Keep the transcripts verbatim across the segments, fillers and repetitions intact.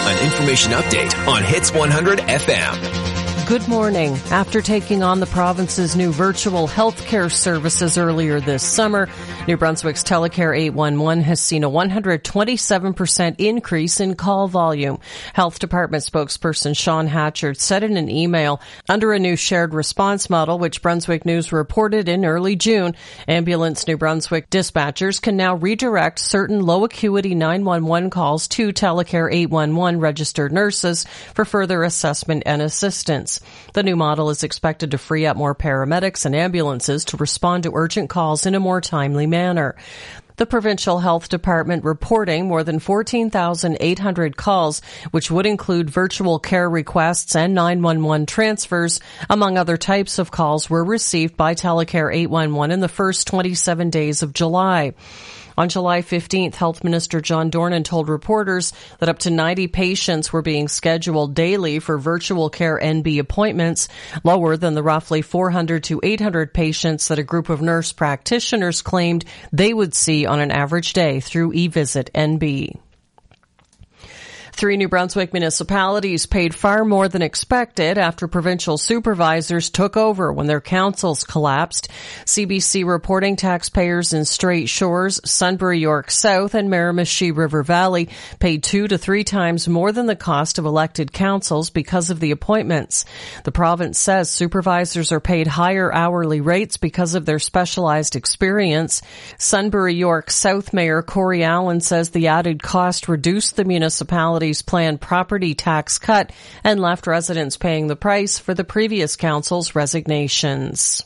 an information update on Hits one hundred F M. Good morning. After taking on the province's new virtual healthcare services earlier this summer, New Brunswick's Telecare eight one one has seen a one hundred twenty-seven percent increase in call volume. Health Department spokesperson Sean Hatchard said in an email, under a new shared response model, which Brunswick News reported in early June, Ambulance New Brunswick dispatchers can now redirect certain low-acuity nine one one calls to Telecare eight one one registered nurses for further assessment and assistance. The new model is expected to free up more paramedics and ambulances to respond to urgent calls in a more timely manner. The Provincial Health Department reporting more than fourteen thousand eight hundred calls, which would include virtual care requests and nine one one transfers, among other types of calls, were received by Telecare eight one one in the first twenty-seven days of July. On July fifteenth, Health Minister John Dornan told reporters that up to ninety patients were being scheduled daily for virtual care N B appointments, lower than the roughly four hundred to eight hundred patients that a group of nurse practitioners claimed they would see on an average day through eVisit N B. Three New Brunswick municipalities paid far more than expected after provincial supervisors took over when their councils collapsed. C B C reporting taxpayers in Strait Shores, Sunbury York South, and Miramichi River Valley paid two to three times more than the cost of elected councils because of the appointments. The province says supervisors are paid higher hourly rates because of their specialized experience. Sunbury York South Mayor Corey Allen says the added cost reduced the municipality planned property tax cut and left residents paying the price for the previous council's resignations.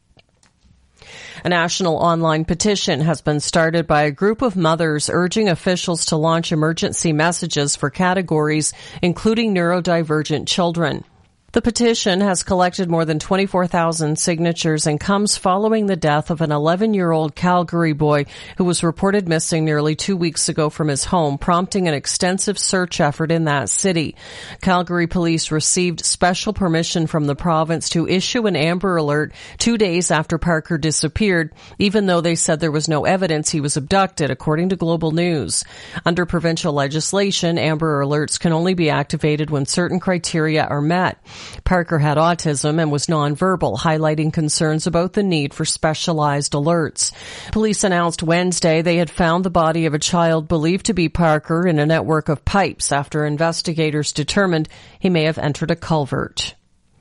A national online petition has been started by a group of mothers urging officials to launch emergency messages for categories including neurodivergent children. The petition has collected more than twenty-four thousand signatures and comes following the death of an eleven-year-old Calgary boy who was reported missing nearly two weeks ago from his home, prompting an extensive search effort in that city. Calgary police received special permission from the province to issue an Amber Alert two days after Parker disappeared, even though they said there was no evidence he was abducted, according to Global News. Under provincial legislation, Amber Alerts can only be activated when certain criteria are met. Parker had autism and was nonverbal, highlighting concerns about the need for specialized alerts. Police announced Wednesday they had found the body of a child believed to be Parker in a network of pipes after investigators determined he may have entered a culvert.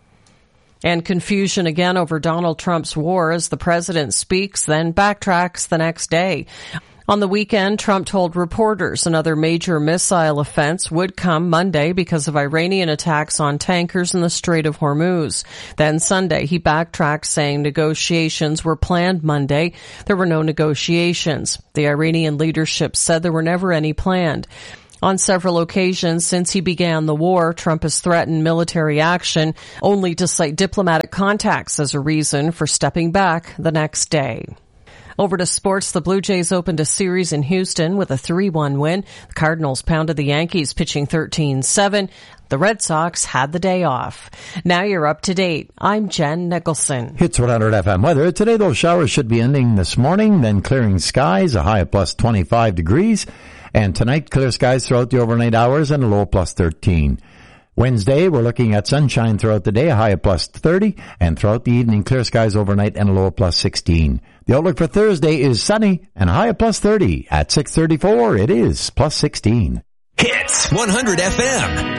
And confusion again over Donald Trump's war as the president speaks, then backtracks the next day. On the weekend, Trump told reporters another major missile offense would come Monday because of Iranian attacks on tankers in the Strait of Hormuz. Then Sunday, he backtracked, saying negotiations were planned Monday. There were no negotiations. The Iranian leadership said there were never any planned. On several occasions since he began the war, Trump has threatened military action, only to cite diplomatic contacts as a reason for stepping back the next day. Over to sports, the Blue Jays opened a series in Houston with a three one win. The Cardinals pounded the Yankees, pitching thirteen seven. The Red Sox had the day off. Now you're up to date. I'm Jen Nicholson. Hits one hundred F M weather. Today, those showers should be ending this morning, then clearing skies, a high of plus twenty-five degrees. And tonight, clear skies throughout the overnight hours and a low of plus thirteen. Wednesday, we're looking at sunshine throughout the day, a high of plus thirty, and throughout the evening, clear skies overnight and a low of plus sixteen. The outlook for Thursday is sunny and a high of plus thirty. At six thirty-four, it is plus sixteen. Hits one hundred F M.